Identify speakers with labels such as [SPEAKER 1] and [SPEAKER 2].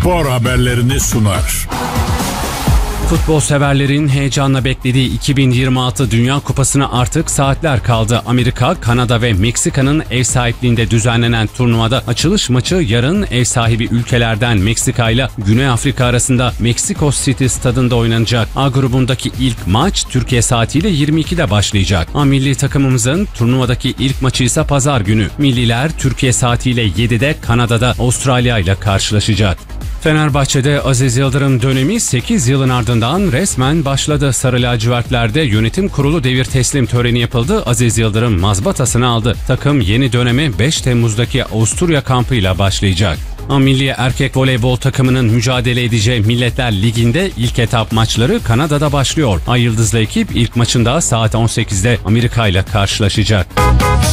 [SPEAKER 1] spor haberlerini sunar.
[SPEAKER 2] Futbol severlerin heyecanla beklediği 2026 Dünya Kupası'na artık saatler kaldı. Amerika, Kanada ve Meksika'nın ev sahipliğinde düzenlenen turnuvada açılış maçı yarın ev sahibi ülkelerden Meksika ile Güney Afrika arasında Mexico City stadında oynanacak. A grubundaki ilk maç Türkiye saatiyle 22'de başlayacak. Milli takımımızın turnuvadaki ilk maçı ise pazar günü. Milliler Türkiye saatiyle 7'de Kanada'da Avustralya ile karşılaşacak. Fenerbahçe'de Aziz Yıldırım dönemi 8 yılın ardından resmen başladı. Sarı lacivertlerde yönetim kurulu devir teslim töreni yapıldı. Aziz Yıldırım mazbatasını aldı. Takım yeni döneme 5 Temmuz'daki Avusturya kampıyla başlayacak. Milli erkek voleybol takımının mücadele edeceği Milletler Ligi'nde ilk etap maçları Kanada'da başlıyor. Ay Yıldızlı ekip ilk maçında saat 18'de Amerika ile karşılaşacak.